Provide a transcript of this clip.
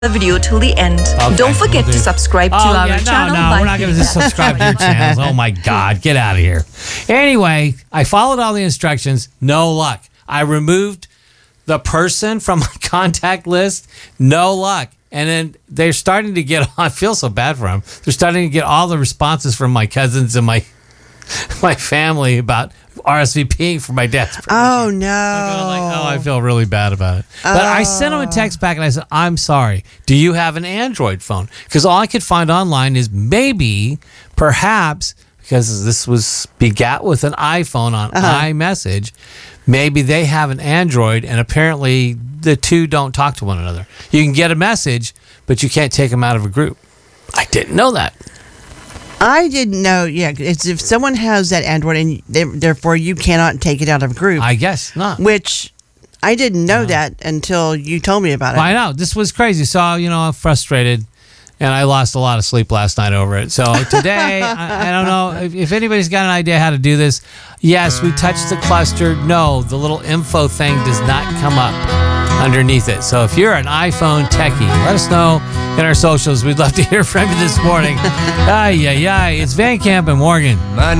the video till the end. Okay, Don't forget will to do. subscribe to our channel. No, we're not going to subscribe to your channels. Oh my God, get out of here. Anyway, I followed all the instructions. No luck. I removed the person from my contact list. No luck. And then they're starting to get, I feel so bad for them. They're starting to get all the responses from my cousins and my family about RSVPing for my dad's birthday. Oh, no. I feel really bad about it. But I sent him a text back and I said, I'm sorry. Do you have an Android phone? Because all I could find online is perhaps, because this was begat with an iPhone on iMessage, maybe they have an Android and apparently the two don't talk to one another. You can get a message, but you can't take them out of a group. I didn't know that. I didn't know. Yeah, it's if someone has that Android and therefore you cannot take it out of a group. I guess not. Which I didn't know that until you told me about it. Well, I know. This was crazy. So, I'm frustrated and I lost a lot of sleep last night over it. So today, I don't know if anybody's got an idea how to do this. Yes, we touched the cluster. No, the little info thing does not come up underneath it. So if you're an iPhone techie, let us know in our socials. We'd love to hear from you this morning. It's Van Camp and Morgan.